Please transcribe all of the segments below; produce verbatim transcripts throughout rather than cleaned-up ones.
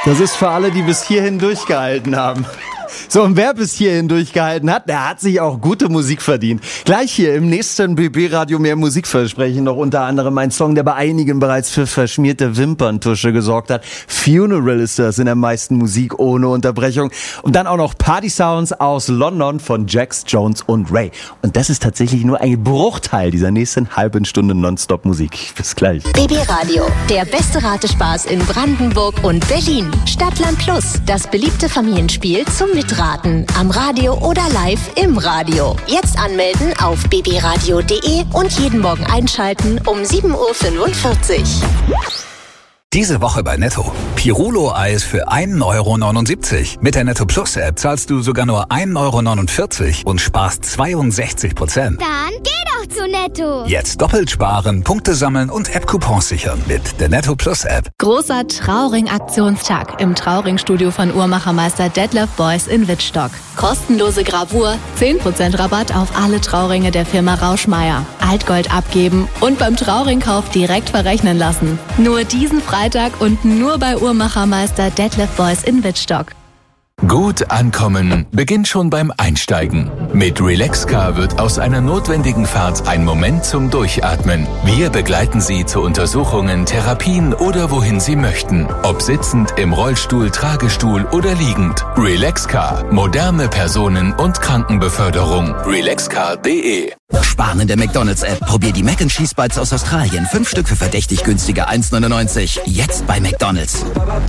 Das ist für alle, die bis hierhin durchgehalten haben. So, und wer bis hierhin durchgehalten hat, der hat sich auch gute Musik verdient. Gleich hier im nächsten B B-Radio mehr Musikversprechen noch unter anderem ein Song, der bei einigen bereits für verschmierte Wimperntusche gesorgt hat. Funeral ist das in der meisten Musik ohne Unterbrechung. Und dann auch noch Party Sounds aus London von Jax Jones und Ray. Und das ist tatsächlich nur ein Bruchteil dieser nächsten halben Stunde Nonstop-Musik. Bis gleich. B B-Radio, der beste Ratespaß in Brandenburg und Berlin. Stadtland Plus, das beliebte Familienspiel zum Mitraten. Am Radio oder live im Radio. Jetzt anmelden auf b b radio punkt d e und jeden Morgen einschalten um sieben Uhr fünfundvierzig. Diese Woche bei Netto. Pirulo-Eis für ein Euro neunundsiebzig. Mit der Netto Plus App zahlst du sogar nur ein Euro neunundvierzig und sparst zweiundsechzig Prozent. Dann geh doch zu Netto. Jetzt doppelt sparen, Punkte sammeln und App-Coupons sichern mit der Netto Plus App. Großer Trauring-Aktionstag im Trauring-Studio von Uhrmachermeister Detlef Beuys in Wittstock. Kostenlose Gravur, zehn Prozent Rabatt auf alle Trauringe der Firma Rauschmeier. Altgold abgeben und beim Trauringkauf direkt verrechnen lassen. Nur diesen Freitag und nur bei Uhrmachermeister Detlef Beuys in Wittstock. Gut ankommen beginnt schon beim Einsteigen. Mit Relaxcar wird aus einer notwendigen Fahrt ein Moment zum Durchatmen. Wir begleiten Sie zu Untersuchungen, Therapien oder wohin Sie möchten. Ob sitzend, im Rollstuhl, Tragestuhl oder liegend. Relaxcar. Moderne Personen- und Krankenbeförderung. relaxcar punkt de. Sparen in der McDonald's-App. Probier die Mac and Cheese Bites aus Australien. Fünf Stück für verdächtig günstige eins neunundneunzig. Jetzt bei McDonald's.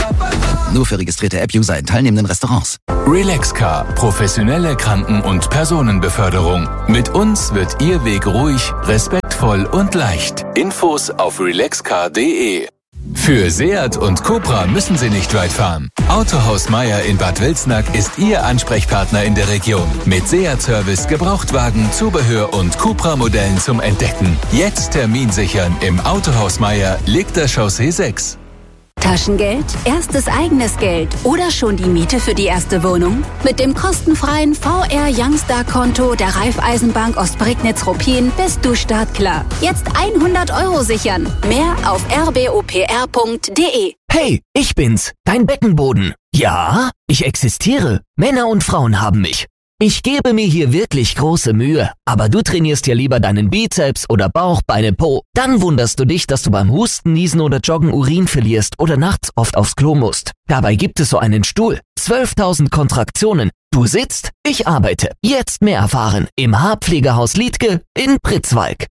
Nur für registrierte App-User in teilnehmenden Restaurants. Relaxcar. Professionelle Kranken- und Personenbeförderung. Mit uns wird Ihr Weg ruhig, respektvoll und leicht. Infos auf relaxcar punkt de. Für Seat und Cupra müssen Sie nicht weit fahren. Autohaus Meier in Bad Wilsnack ist Ihr Ansprechpartner in der Region. Mit Seat-Service, Gebrauchtwagen, Zubehör und Cupra-Modellen zum Entdecken. Jetzt Termin sichern im Autohaus Meier, Legter Chaussee sechs. Taschengeld, erstes eigenes Geld oder schon die Miete für die erste Wohnung? Mit dem kostenfreien V R Youngstar-Konto der Raiffeisenbank Ostprignitz-Ruppin bist du startklar. Jetzt hundert Euro sichern. Mehr auf r b o p r punkt d e. Hey, ich bin's, dein Beckenboden. Ja, ich existiere. Männer und Frauen haben mich. Ich gebe mir hier wirklich große Mühe, aber du trainierst ja lieber deinen Bizeps oder Bauch, Beine, Po. Dann wunderst du dich, dass du beim Husten, Niesen oder Joggen Urin verlierst oder nachts oft aufs Klo musst. Dabei gibt es so einen Stuhl. zwölftausend Kontraktionen. Du sitzt, ich arbeite. Jetzt mehr erfahren im Haarpflegehaus Liedke in Pritzwalk.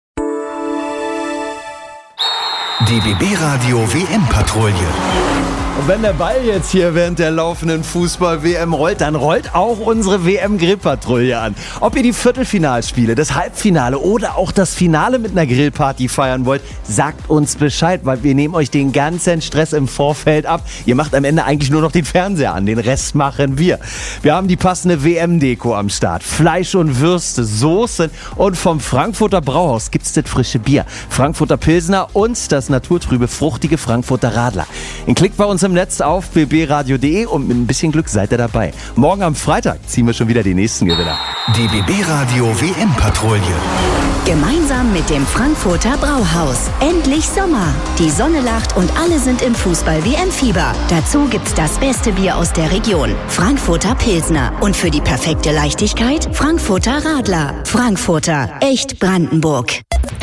Die B B-Radio W M-Patrouille. Und wenn der Ball jetzt hier während der laufenden Fußball-W M rollt, dann rollt auch unsere W M-Grillpatrouille an. Ob ihr die Viertelfinalspiele, das Halbfinale oder auch das Finale mit einer Grillparty feiern wollt, sagt uns Bescheid, weil wir nehmen euch den ganzen Stress im Vorfeld ab. Ihr macht am Ende eigentlich nur noch den Fernseher an, den Rest machen wir. Wir haben die passende W M-Deko am Start. Fleisch und Würste, Soßen und vom Frankfurter Brauhaus gibt's das frische Bier, Frankfurter Pilsner und das naturtrübe, fruchtige Frankfurter Radler. Ihr klickt bei uns im Netz auf b b radio punkt d e und mit ein bisschen Glück seid ihr dabei. Morgen am Freitag ziehen wir schon wieder die nächsten Gewinner. Die B B-Radio W M-Patrouille. Gemeinsam mit dem Frankfurter Brauhaus. Endlich Sommer. Die Sonne lacht und alle sind im Fußball-W M-Fieber. Dazu gibt's das beste Bier aus der Region. Frankfurter Pilsner. Und für die perfekte Leichtigkeit Frankfurter Radler. Frankfurter. Echt Brandenburg.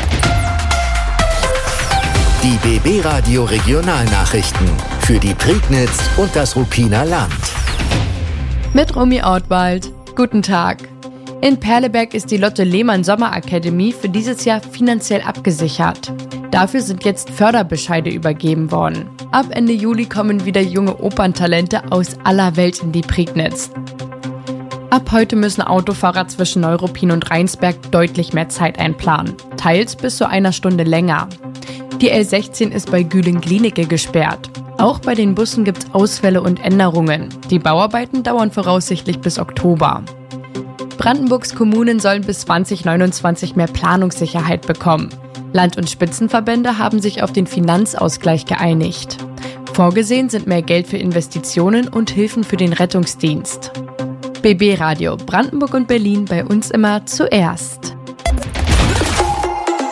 Die B B-Radio Regionalnachrichten für die Prignitz und das Ruppiner Land. Mit Romy Ortwald. Guten Tag. In Perleberg ist die Lotte Lehmann Sommerakademie für dieses Jahr finanziell abgesichert. Dafür sind jetzt Förderbescheide übergeben worden. Ab Ende Juli kommen wieder junge Operntalente aus aller Welt in die Prignitz. Ab heute müssen Autofahrer zwischen Neuruppin und Rheinsberg deutlich mehr Zeit einplanen. Teils bis zu einer Stunde länger. Die L sechzehn ist bei Gülen-Glienicke gesperrt. Auch bei den Bussen gibt es Ausfälle und Änderungen. Die Bauarbeiten dauern voraussichtlich bis Oktober. Brandenburgs Kommunen sollen bis zwanzig neunundzwanzig mehr Planungssicherheit bekommen. Land- und Spitzenverbände haben sich auf den Finanzausgleich geeinigt. Vorgesehen sind mehr Geld für Investitionen und Hilfen für den Rettungsdienst. B B-Radio Brandenburg und Berlin bei uns immer zuerst.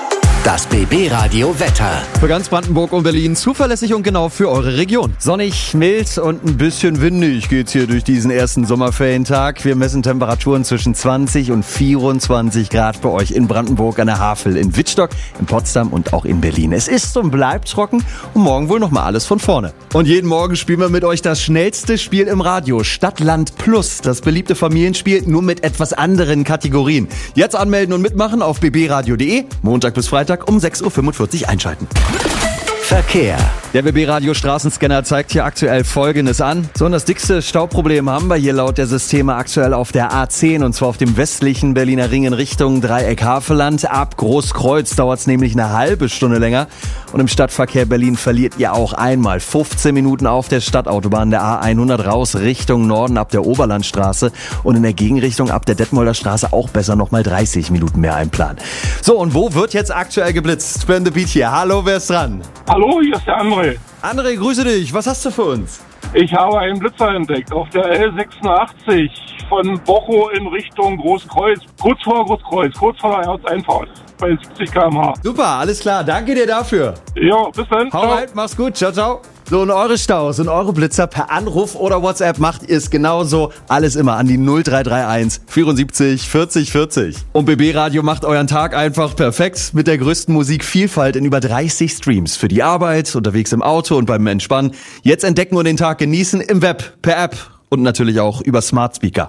Das B B-Radio Wetter. Für ganz Brandenburg und Berlin zuverlässig und genau für eure Region. Sonnig, mild und ein bisschen windig geht's hier durch diesen ersten Sommerferientag. Wir messen Temperaturen zwischen zwanzig und vierundzwanzig Grad bei euch in Brandenburg an der Havel, in Wittstock, in Potsdam und auch in Berlin. Es ist und bleibt trocken und morgen wohl nochmal alles von vorne. Und jeden Morgen spielen wir mit euch das schnellste Spiel im Radio. Stadt, Land, Plus. Das beliebte Familienspiel, nur mit etwas anderen Kategorien. Jetzt anmelden und mitmachen auf b b radio punkt d e. Montag bis Freitag um sechs Uhr fünfundvierzig einschalten. Verkehr. Der B B-Radio Straßenscanner zeigt hier aktuell Folgendes an. So, und das dickste Stauproblem haben wir hier laut der Systeme aktuell auf der A zehn, und zwar auf dem westlichen Berliner Ring in Richtung Dreieck-Havelland. Ab Großkreuz dauert es nämlich eine halbe Stunde länger. Und im Stadtverkehr Berlin verliert ihr auch einmal fünfzehn Minuten auf der Stadtautobahn der A hundert raus Richtung Norden ab der Oberlandstraße und in der Gegenrichtung ab der Detmolder Straße auch besser nochmal dreißig Minuten mehr einplanen. So, und wo wird jetzt aktuell geblitzt? Spin the Beat hier. Hallo, wer ist dran? Hallo, hier ist der André. André, grüße dich. Was hast du für uns? Ich habe einen Blitzer entdeckt auf der L sechsundachtzig von Bochow in Richtung Großkreuz. Kurz vor Großkreuz, kurz vor der Ortseinfahrt. Bei siebzig Kilometer pro Stunde. Super, alles klar. Danke dir dafür. Ja, bis dann. Hau rein, mach's gut. Ciao, ciao. So, und eure Staus und eure Blitzer per Anruf oder WhatsApp macht ihr es genauso. Alles immer an die null drei drei eins vierundsiebzig vierzig vierzig. Und B B-Radio macht euren Tag einfach perfekt mit der größten Musikvielfalt in über dreißig Streams. Für die Arbeit, unterwegs im Auto und beim Entspannen. Jetzt entdecken und den Tag genießen im Web, per App und natürlich auch über Smart Speaker.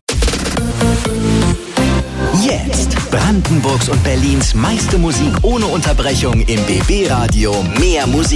Jetzt Brandenburgs und Berlins meiste Musik ohne Unterbrechung im B B-Radio. Mehr Musik.